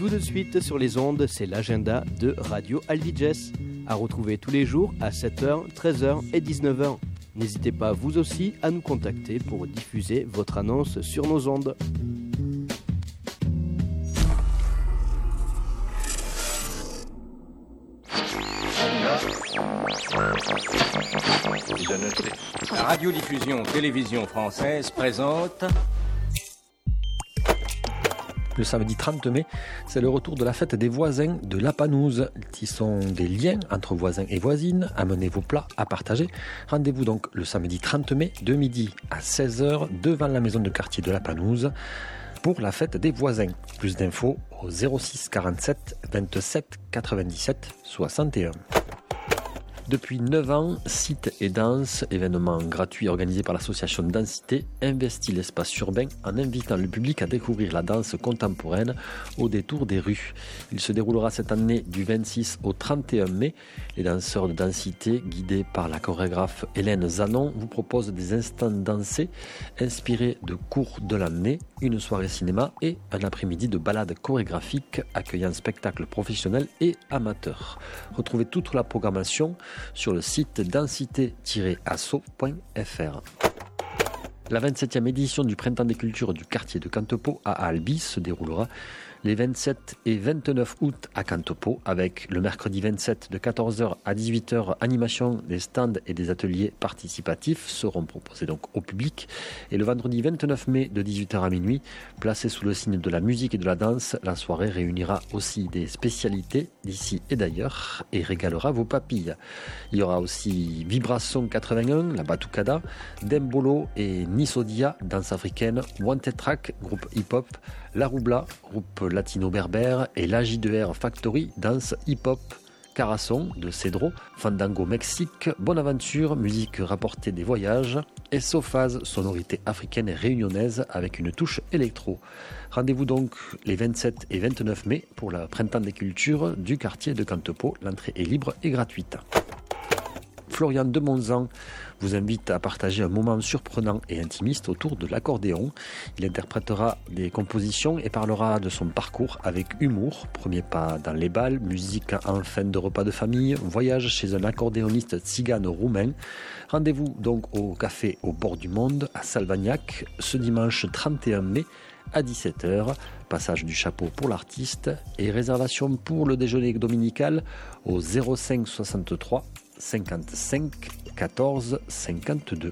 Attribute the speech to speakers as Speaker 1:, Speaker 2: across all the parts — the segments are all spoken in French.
Speaker 1: Tout de suite sur les ondes, c'est l'agenda de Radio Albiges, à retrouver tous les jours à 7h, 13h et 19h. N'hésitez pas vous aussi à nous contacter pour diffuser votre annonce sur nos ondes.
Speaker 2: La radiodiffusion télévision française présente...
Speaker 3: Le samedi 30 mai, c'est le retour de la fête des voisins de La Panouse. Tissons des liens entre voisins et voisines, amenez vos plats à partager. Rendez-vous donc le samedi 30 mai de midi à 16h devant la maison de quartier de La Panouse pour la fête des voisins. Plus d'infos au 06 47 27 97 61. Depuis 9 ans, Site et Danse, événement gratuit organisé par l'association Densité, investit l'espace urbain en invitant le public à découvrir la danse contemporaine au détour des rues. Il se déroulera cette année du 26 au 31 mai. Les danseurs de Densité, guidés par la chorégraphe Hélène Zanon, vous proposent des instants dansés inspirés de cours de l'année, une soirée cinéma et un après-midi de balade chorégraphique accueillant spectacles professionnels et amateurs. Retrouvez toute la programmation sur le site densité-asso.fr. La 27e édition du Printemps des Cultures du quartier de Cantepot à Albi se déroulera les 27 et 29 août à Cantepot, avec le mercredi 27 de 14h à 18h, animation des stands et des ateliers participatifs seront proposés donc au public. Et le vendredi 29 mai de 18h à minuit, placé sous le signe de la musique et de la danse, la soirée réunira aussi des spécialités d'ici et d'ailleurs et régalera vos papilles. Il y aura aussi Vibration 81, la Batucada, Dembolo et Nisodia, danse africaine, Wanted Track, groupe hip-hop, La Roubla, groupe latino-berbère, et la J2R Factory, danse hip-hop, Carasson de Cedro, Fandango Mexique, Bonaventure, musique rapportée des voyages, et Sophase, sonorité africaine et réunionnaise avec une touche électro. Rendez-vous donc les 27 et 29 mai pour le Printemps des Cultures du quartier de Cantepot. L'entrée est libre et gratuite. Florian Demonzan vous invite à partager un moment surprenant et intimiste autour de l'accordéon. Il interprétera des compositions et parlera de son parcours avec humour. Premier pas dans les bals, musique en fin de repas de famille, voyage chez un accordéoniste tzigane roumain. Rendez-vous donc au café au bord du monde à Salvagnac ce dimanche 31 mai à 17h. Passage du chapeau pour l'artiste et réservation pour le déjeuner dominical au 05 63 55 14 52.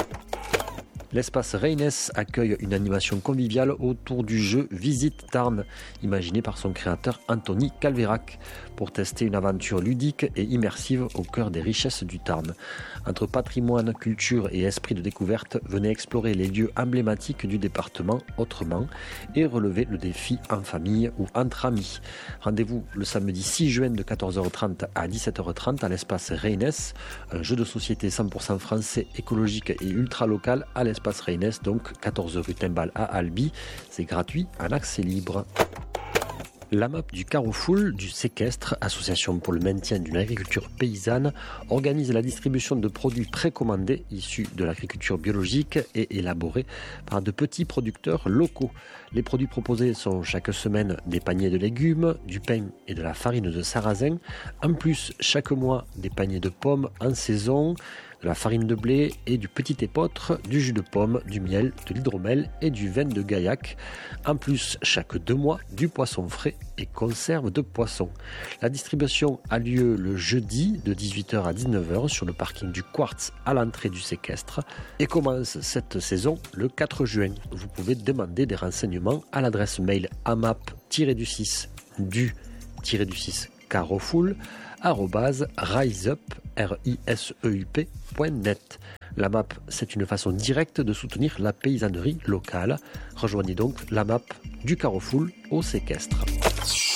Speaker 3: L'espace Reynes accueille une animation conviviale autour du jeu Visite Tarn, imaginé par son créateur Anthony Calvérac, pour tester une aventure ludique et immersive au cœur des richesses du Tarn. Entre patrimoine, culture et esprit de découverte, venez explorer les lieux emblématiques du département autrement et relever le défi en famille ou entre amis. Rendez-vous le samedi 6 juin de 14h30 à 17h30 à l'espace Reynes, un jeu de société 100% français, écologique et ultra local à l'espace Reynes, donc 14 rue Timbal à Albi. C'est gratuit, en accès libre. La MAP du Carrefour du Séquestre, association pour le maintien d'une agriculture paysanne, organise la distribution de produits précommandés issus de l'agriculture biologique et élaborés par de petits producteurs locaux. Les produits proposés sont chaque semaine des paniers de légumes, du pain et de la farine de sarrasin. En plus, chaque mois, des paniers de pommes en saison, de la farine de blé et du petit épeautre, du jus de pomme, du miel, de l'hydromel et du vin de Gaillac. En plus, chaque 2 mois, du poisson frais et conserve de poisson. La distribution a lieu le jeudi de 18h à 19h sur le parking du Quartz à l'entrée du Séquestre et commence cette saison le 4 juin. Vous pouvez demander des renseignements à l'adresse mail amap-du6 carrefour@riseup.net. La MAP, c'est une façon directe de soutenir la paysannerie locale. Rejoignez donc la MAP du Carrefour au Séquestre.